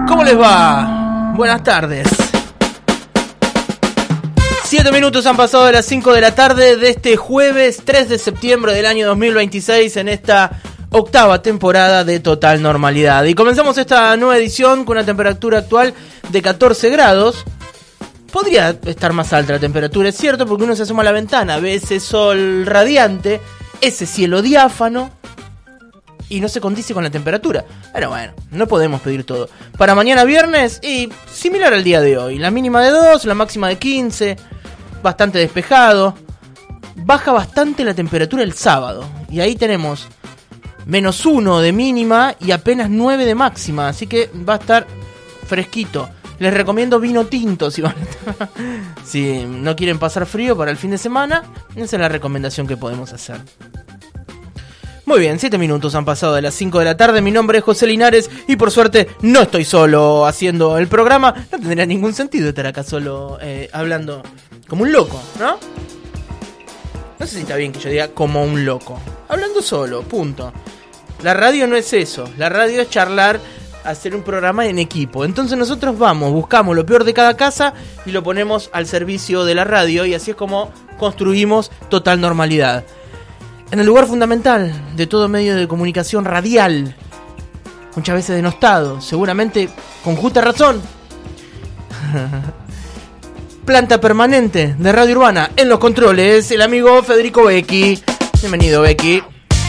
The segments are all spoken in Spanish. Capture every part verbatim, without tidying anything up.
¿Cómo les va? Buenas tardes. Siete minutos han pasado de las cinco de la tarde de este jueves tres de septiembre del año dos mil veintiséis en esta octava temporada de Total Normalidad. Y comenzamos esta nueva edición con una temperatura actual de catorce grados. Podría estar más alta la temperatura, es cierto, porque uno se asoma a la ventana, ve ese sol radiante, ese cielo diáfano y no se condice con la temperatura. Pero bueno, no podemos pedir todo. Para mañana viernes, y similar al día de hoy, la mínima de dos, la máxima de quince, bastante despejado. Baja bastante la temperatura el sábado, y ahí tenemos menos uno de mínima y apenas nueve de máxima, así que va a estar fresquito. Les recomiendo vino tinto si van a... si no quieren pasar frío para el fin de semana. Esa es la recomendación que podemos hacer. Muy bien, siete minutos han pasado de las cinco de la tarde. Mi nombre es José Linares y por suerte no estoy solo haciendo el programa. No tendría ningún sentido estar acá solo eh, hablando como un loco, ¿no? No sé si está bien que yo diga como un loco. Hablando solo, punto. La radio no es eso. La radio es charlar, hacer un programa en equipo. Entonces nosotros vamos, buscamos lo peor de cada casa y lo ponemos al servicio de la radio, y así es como construimos Total Normalidad. En el lugar fundamental de todo medio de comunicación radial, muchas veces denostado, seguramente con justa razón. Planta permanente de Radio Urbana, en los controles, el amigo Federico Becchi. Bienvenido, Becchi.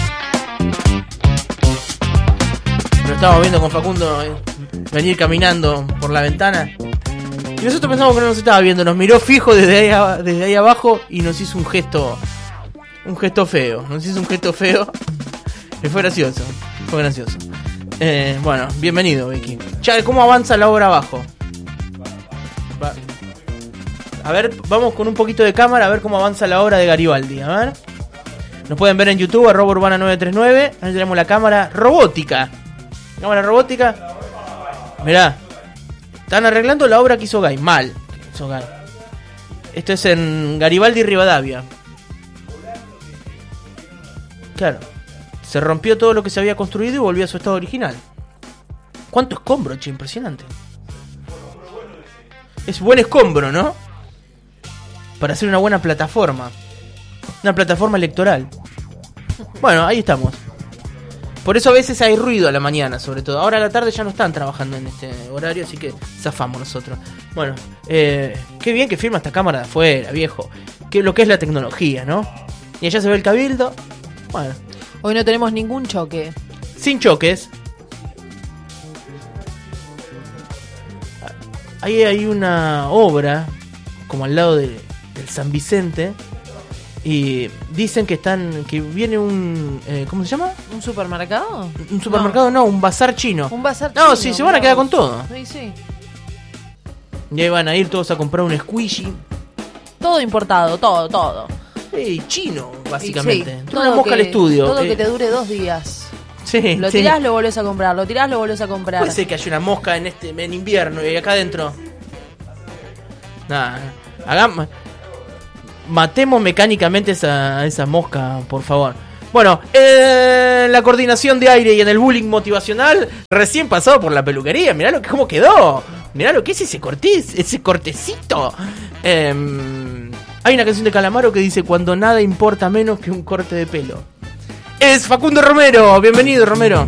Lo estábamos viendo con Facundo eh, venir caminando por la ventana. Y nosotros pensamos que no nos estaba viendo. Nos miró fijo desde ahí, a, desde ahí abajo y nos hizo un gesto. Un gesto feo. Nos hizo un gesto feo. Y fue gracioso. Fue gracioso. Eh, bueno, bienvenido, Vicky. Ya, ¿cómo avanza la obra abajo? Va. A ver, vamos con un poquito de cámara a ver cómo avanza la obra de Garibaldi. A ver. Nos pueden ver en YouTube, arroba urbana nueve tres nueve. Ahí tenemos la cámara robótica. Cámara robótica. Mirá. Están arreglando la obra que hizo Gay. Mal. Hizo Gay. Esto es en Garibaldi y Rivadavia. Claro. Se rompió todo lo que se había construido y volvió a su estado original. ¿Cuánto escombro, che? Impresionante. Es buen escombro, ¿no? Para hacer una buena plataforma. Una plataforma electoral. Bueno, ahí estamos. Por eso a veces hay ruido a la mañana, sobre todo. Ahora a la tarde ya no están trabajando en este horario, así que zafamos nosotros. Bueno, eh, qué bien que firma esta cámara de afuera, viejo. Que lo que es la tecnología, ¿no? Y allá se ve el cabildo. Bueno. Hoy no tenemos ningún choque. Sin choques. Ahí hay una obra, como al lado de, del San Vicente. Y dicen que están que viene un eh, ¿cómo se llama? ¿Un supermercado? Un supermercado, no, no un bazar chino. Un bazar chino. No, sí, se van a quedar con todo. Sí, sí. Y ahí van a ir todos a comprar un squishy. Todo importado, todo, todo. Sí, chino, básicamente. Sí, Toda una mosca al estudio. Todo eh. que te dure dos días. Sí, lo sí. tirás, lo volvés a comprar, lo tirás, lo volvés a comprar. Puede ser que haya una mosca en este en invierno y acá adentro. Nada, hagamos. Matemos mecánicamente esa, esa mosca, por favor. Bueno, en la coordinación de aire y en el bullying motivacional, recién pasado por la peluquería. Mirá lo que, cómo quedó. Mirá lo que es ese cortez, ese cortecito. Eh, hay una canción de Calamaro que dice: cuando nada importa menos que un corte de pelo. Es Facundo Romero. Bienvenido, Romero.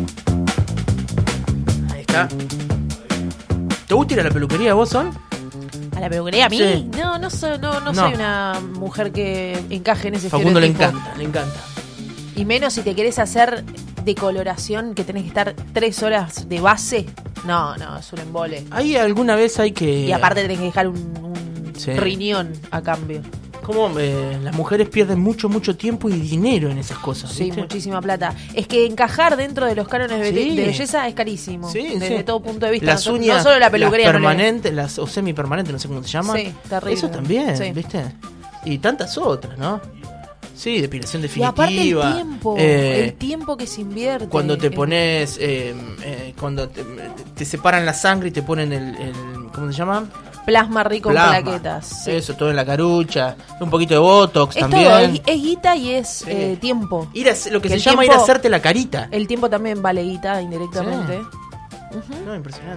Ahí está. ¿Te gusta ir a la peluquería vos, Son? ¿A la peluquería a mí? Sí. No, no, soy, no, no, No. soy una mujer que encaje en ese Facundo le estereotipo. encanta, le encanta. Y menos si te querés hacer decoloración, que tenés que estar tres horas de base. No, no, es un embole. Ahí alguna vez hay que... Y aparte tenés que dejar un, un Sí. riñón a cambio. Como eh, las mujeres pierden mucho, mucho tiempo y dinero en esas cosas. Sí, ¿viste? muchísima plata. Es que encajar dentro de los cánones de, Sí. de belleza es carísimo. Sí, desde sí. todo punto de vista. Las no, uñas, no solo la peluquería. las no le- permanentes, las, o semipermanentes, no sé cómo se llaman. Sí, terrible. Eso también, Sí. ¿viste? Y tantas otras, ¿no? Sí, depilación Y definitiva. aparte el tiempo, eh, el tiempo que se invierte. Cuando te en- pones, eh, eh, cuando te, te separan la sangre y te ponen el, el ¿cómo se llama? Plasma rico Plasma. en plaquetas. Sí. Eso, todo en la carucha, un poquito de botox Es también. todo, es, es guita y es Sí. eh, tiempo. Ir a, lo que, Que se el llama tiempo- ir a hacerte la carita. El tiempo también vale guita indirectamente. Ujú. No, impresionante.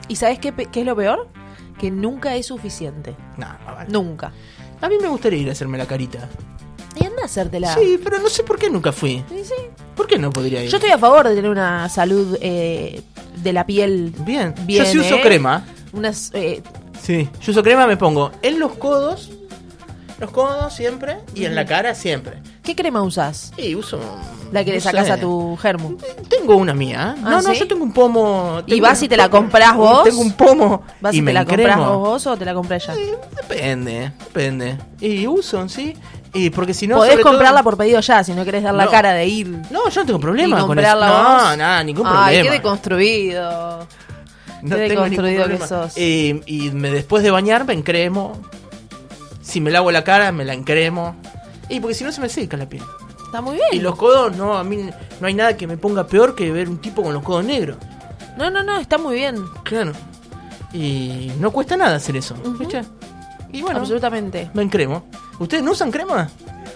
¿Y sabes qué, pe- qué es lo peor? Que nunca es suficiente. No, no vale. Nunca. A mí me gustaría ir a hacerme la carita. Y anda a hacértela. Sí, pero no sé por qué nunca fui. Sí, sí. ¿Por qué no podría ir? Yo estoy a favor de tener una salud eh, de la piel Bien. bien. Yo sí uso ¿eh? crema. Unas, eh, Sí. Yo uso crema, me pongo en los codos, los codos siempre, y en la cara siempre. ¿Qué crema usas? Y uso... La que le no sacas sé. a tu germu. Tengo una mía. ¿eh? ¿Ah, no, no, sí? yo tengo un pomo... ¿Y tengo vas un y te la pomo- comprás vos? Tengo un pomo ¿Vas y y me te la compras encremo. vos o te la compras ella? Eh, Depende, depende. Y uso, ¿sí? Y porque si no... Podés sobre todo- comprarla por pedido ya, si no querés dar la No. cara de ir. No, yo no tengo problema y con eso. comprarla No, vos. nada, ningún Ay, problema. qué deconstruido. No qué tengo ningún deconstruido que problema. sos. Eh, y me, después de bañar me encremo. Si me lavo la cara, me la encremo. Y porque si no se me seca la piel. Está muy bien. Y los codos, no, a mí no hay nada que me ponga peor que ver un tipo con los codos negros. No, no, no, está muy bien. Claro. Y no cuesta nada hacer eso. Ujú. ¿Viste? Y bueno, Absolutamente. me encremo. ¿Ustedes no usan crema?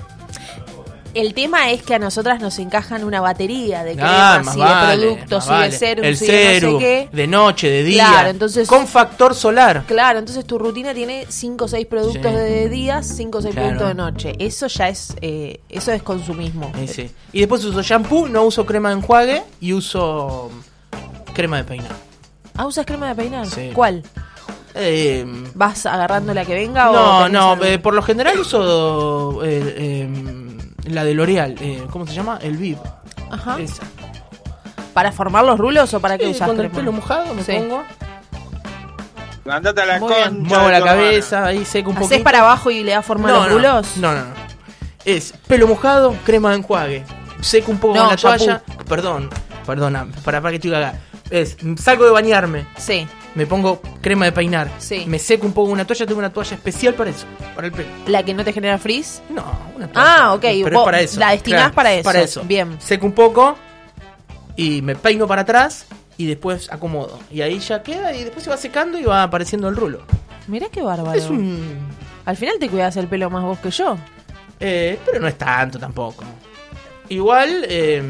El tema es que a nosotras nos encajan una batería de Ah, cremas más y vale, de productos más y vale. de serum El y de serum, no sé qué. de noche, de día. Claro, entonces- con factor solar. Claro, entonces tu rutina tiene cinco o seis productos Sí. de días, cinco o seis Claro. productos de noche. Eso ya es eh, eso es consumismo. Sí, sí. Y después uso shampoo, no uso crema de enjuague y uso crema de peinar. Ah, ¿usas crema de peinar? Sí. ¿Cuál? Eh, ¿Vas agarrando la que venga o no, tenés no, algo? eh, por lo general uso eh, eh, la de L'Oreal. Eh, ¿Cómo se llama? El Viv. Ajá. Esa. ¿Para formar los rulos o para qué Sí, usas con el crema? pelo mojado me Sí. pongo, Andate a la Muy bien. concha muevo de la tu cabeza, ahí seco un ¿Hacés poquito. para abajo y le das forma a no, los no, rulos? no, no, no. Es pelo mojado, crema de enjuague. Seco un poco No, con la champú. toalla. Perdón, perdona, para, para que estoy acá. Es, salgo de bañarme, Sí. me pongo crema de peinar. Sí. Me seco un poco con una toalla, tengo una toalla especial para eso, para el pelo. ¿La que no te genera frizz? No, una toalla. Ah, ok, Pero vos es para eso. la destinás para eso. Para eso. Bien. Seco un poco y me peino para atrás y después acomodo. Y ahí ya queda y después se va secando y va apareciendo el rulo. Mirá qué bárbaro. Es un... Al final te cuidas el pelo más vos que yo. Eh, pero no es tanto tampoco. Igual, eh,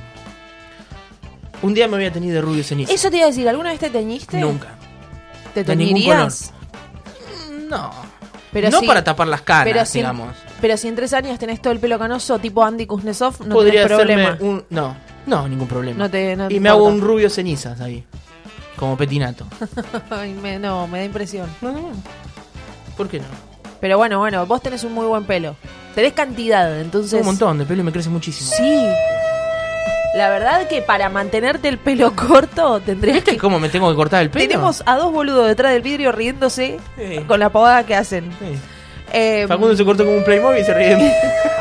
un día me voy a tener de rubio ceniza. Eso te iba a decir, ¿alguna vez te teñiste? Nunca. ¿Te de ningún teñirías? No. Pero no si- para tapar las canas, pero si, digamos. pero si en tres años tenés todo el pelo canoso, tipo Andy Kuznetsov, no Podría tenés problema. hacerme un... No, no, ningún problema. No te- no te y me hago importa. un rubio cenizas ahí. Como petinato. Ay, me- no, me da impresión. No, no. ¿Por qué no? Pero bueno, bueno, vos tenés un muy buen pelo. Tenés cantidad, entonces... Tengo un montón de pelo y me crece muchísimo. Sí. La verdad que para mantenerte el pelo corto tendrías ¿Viste que... cómo me tengo que cortar el pelo? Tenemos a dos boludos detrás del vidrio riéndose Sí. con la pavada que hacen. Sí. Eh, Facundo se cortó como un Playmobil y se ríe. de mí.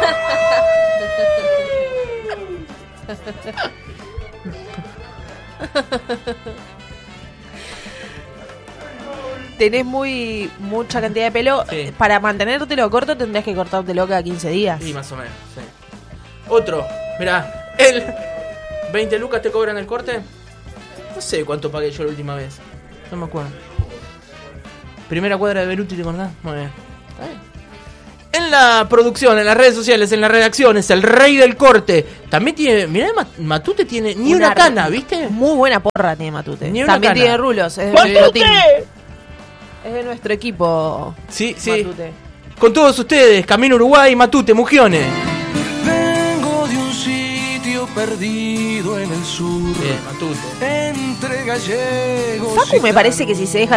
tenés muy mucha cantidad de pelo. Sí. Para mantenértelo corto tendrías que cortártelo cada quince días. Sí, más o menos, sí. Otro, mirá, el veinte lucas te cobran el corte. No sé cuánto pagué yo la última vez. No me acuerdo. Primera cuadra de Beruti, ¿te acordás? Muy bien. Está bien. En la producción, en las redes sociales, en las redacciones, el rey del corte. También tiene, mirá, Mat- Matute tiene ni una, Una- cana, ¿viste? Muy buena porra tiene Matute. Ni una También cana. tiene rulos. Es de nuestro ¡Matute! team. Es de nuestro equipo. Sí, sí. Matute. Con todos ustedes, Camino Uruguay, Matute, Mugiones. Vengo de un sitio perdido en el sur, Bien, Matute. entre gallegos. Facu y me parece que tanos. si se deja